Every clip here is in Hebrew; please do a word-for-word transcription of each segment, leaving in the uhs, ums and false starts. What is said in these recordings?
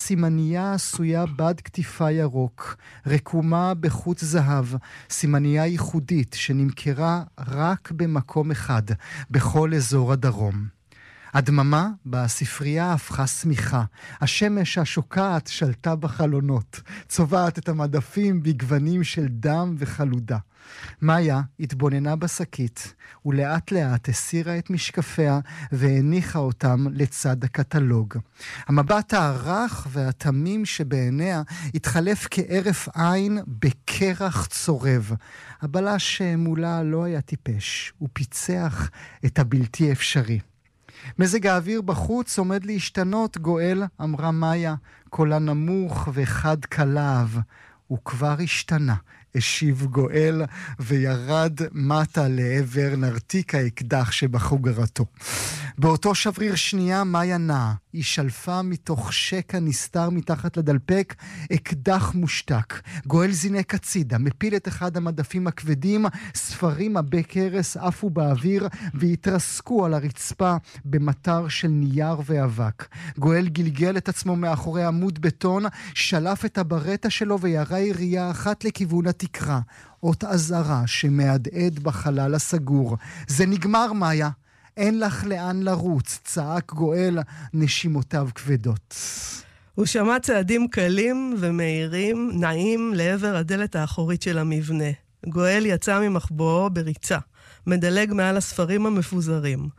סימניה עשויה בד כתיפה ירוק, רקומה בחוץ זהב, סימניה ייחודית שנמכרה רק במקום אחד, בכל אזור הדרום. הדממה בספרייה הפכה סמיכה, השמש השוקעת שלטה בחלונות, צובעת את המדפים בגוונים של דם וחלודה. מאיה התבוננה בשקית, ולאט לאט הסירה את משקפיה והניחה אותם לצד הקטלוג. המבט הערך והתמים שבעיניה התחלף כערף עין בקרח צורב. הבלש מולה לא היה טיפש, הוא פיצח את הבלתי אפשרי. מזג האוויר בחוץ עומד להשתנות, גואל, אמרה מאיה, קולה נמוך וחד קלב. הוא כבר השתנה, השיב גואל, וירד מטה לעבר נרתיק האקדח שבחוגרתו. באותו שבריר שנייה מאיה נעה, היא שלפה מתוך שקע נסתר מתחת לדלפק אקדח מושתק. גואל זינק הצידה, מפיל את אחד המדפים הכבדים, ספרים עבי קרס עפו באוויר והתרסקו על הרצפה במטר של נייר ואבק. גואל גלגל את עצמו מאחורי עמוד בטון, שלף את הברטה שלו וירה ירייה אחת לכיוון התקרה. אות אזהרה שמהדהד בחלל הסגור. זה נגמר, מאיה. אין לך לאן לרוץ, צעק גואל, נשימותיו כבדות. הוא שמע צעדים קלים ומהירים, נעים לעבר הדלת האחורית של המבנה. גואל יצא ממחבואו בריצה, מדלג מעל הספרים המפוזרים.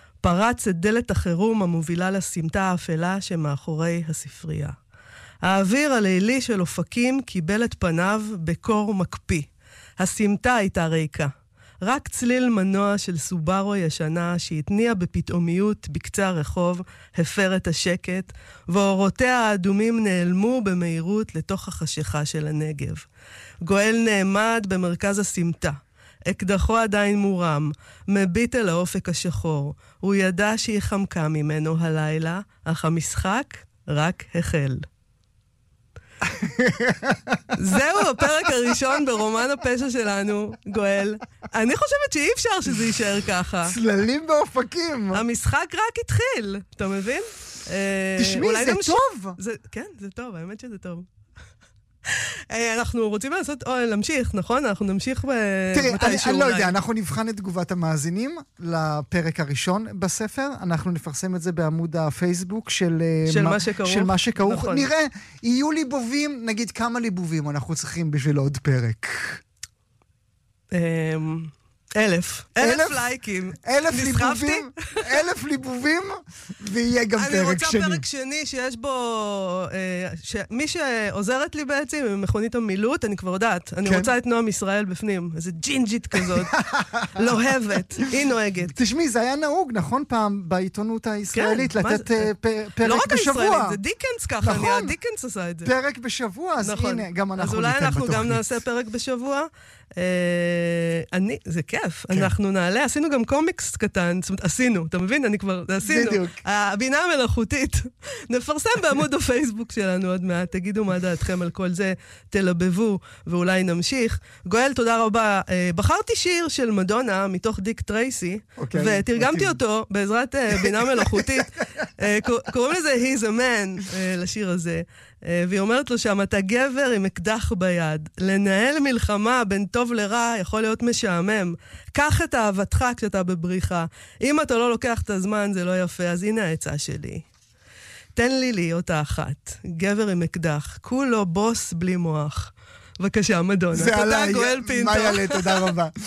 פרץ את דלת החירום המובילה לסמטה האפלה שמאחורי הספרייה. האוויר הלילי של אופקים קיבל את פניו בקור מקפיא. הסמטה הייתה ריקה. רק צליל מנוע של סובארו ישנה שהתניע בפתאומיות בקצה הרחוב הפר את השקט, ואורותיה האדומים נעלמו במהירות לתוך החשיכה של הנגב. גואל נעמד במרכז הסמטה. אקדחו עדיין מורם, מביט אל האופק השחור. הוא ידע שהיא חמקה ממנו הלילה, אך המשחק רק החל. זהו הפרק הראשון ברומן הפשע שלנו, גואל. אני חושבת שאי אפשר שזה יישאר ככה. צללים באופקים. המשחק רק התחיל, אתה מבין? תשמעי, זה טוב. כן, זה טוב, האמת שזה טוב. אנחנו רוצים לעשות, או להמשיך, נכון? אנחנו נמשיך מתישהו. אני לא יודע, אנחנו נבחן את תגובת המאזינים לפרק הראשון בספר, אנחנו נפרסם את זה בעמוד הפייסבוק של מה שכרוך. נראה, יהיו ליבובים, נגיד כמה ליבובים אנחנו צריכים בשביל עוד פרק. אלף. אלף לייקים. אלף ליבובים. אלף ליבובים, ויהיה גם פרק שני. אני רוצה פרק שני שיש בו, מי שעוזרת לי בעצם עם מכונית המילוט, אני כבר יודעת. אני רוצה את נועם ישראל בפנים. איזה ג'ינג'ית כזאת. לא אוהבת. היא נוהגת. תשמעי, זה היה נהוג, נכון פעם, בעיתונות הישראלית, לתת פרק בשבוע. לא רק הישראלית, זה דיקנס ככה. נכון. דיקנס עשה את זה. פרק בשבוע, אז הנה, גם אנחנו ניתן בתוכנית. אז אולי אנחנו גם נעשה פרק בשבוע. אני, זה כיף, אנחנו נעלה, עשינו גם קומיקס קטן, זאת אומרת, עשינו, אתה מבין? אני כבר, עשינו. הבינה המלאכותית. נפרסם בעמוד הפייסבוק שלנו עוד מעט, תגידו מה דעתכם על כל זה, תלבבו, ואולי נמשיך. גואל, תודה רבה. בחרתי שיר של מדונה מתוך דיק טרייסי, ותרגמתי אותו בעזרת בינה מלאכותית. קוראים לזה He's a Man, לשיר הזה. והיא אומרת לו שם, אתה גבר עם אקדח ביד. לנהל מלחמה בין טוב לרע יכול להיות משעמם. קח את אהבתך כשאתה בבריחה. אם אתה לא לוקח את הזמן, זה לא יפה, אז הנה העצה שלי. תן לי להיות האחת. גבר עם אקדח. כולו בוס בלי מוח. בבקשה, מדונה. זה עליי. מאיה, תודה רבה.